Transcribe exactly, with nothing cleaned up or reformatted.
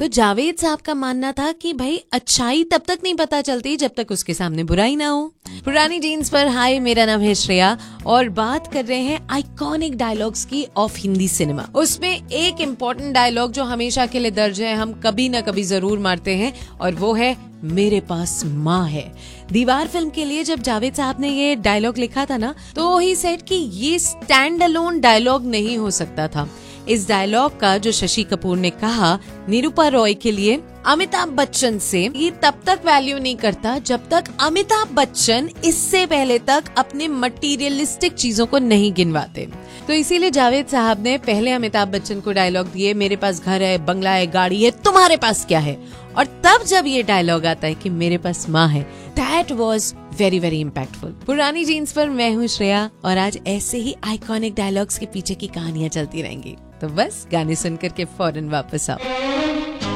तो जावेद साहब का मानना था कि भाई अच्छाई तब तक नहीं पता चलती जब तक उसके सामने बुराई ना हो। पुरानी जीन्स पर हाय, मेरा नाम है श्रेया और बात कर रहे हैं आइकॉनिक डायलॉग्स की ऑफ हिंदी सिनेमा। उसमें एक इम्पोर्टेंट डायलॉग जो हमेशा के लिए दर्ज है, हम कभी ना कभी जरूर मारते हैं, और वो है मेरे पास माँ है। दीवार फिल्म के लिए जब जावेद साहब ने ये डायलॉग लिखा था ना, तो ही सेड कि ये स्टैंड अलोन डायलॉग नहीं हो सकता था। इस डायलॉग का जो शशि कपूर ने कहा निरूपा रॉय के लिए अमिताभ बच्चन से, ये तब तक वैल्यू नहीं करता जब तक अमिताभ बच्चन इससे पहले तक अपने मटीरियलिस्टिक चीजों को नहीं गिनवाते। तो इसीलिए जावेद साहब ने पहले अमिताभ बच्चन को डायलॉग दिए, मेरे पास घर है, बंगला है, गाड़ी है, तुम्हारे पास क्या है। और तब जब ये डायलॉग आता है कि मेरे पास माँ है, that was very very impactful. पुरानी जीन्स पर मैं हूँ श्रेया और आज ऐसे ही आइकॉनिक डायलॉग्स के पीछे की कहानियां चलती रहेंगी। तो बस गाने सुनकर के फौरन वापस आओ।